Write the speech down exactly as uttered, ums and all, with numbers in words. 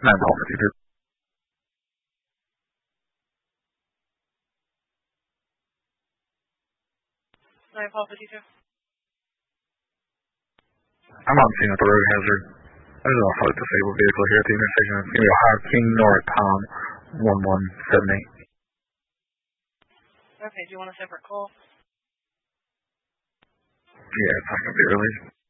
nine Paul fifty-two. nine Paul fifty-two. I'm not seeing the road hazard. There's also a disabled vehicle here at the intersection. It's going to be Ohio King North Tom one one seven eight. Okay, do you want a separate call? Yeah, it's not going to be released.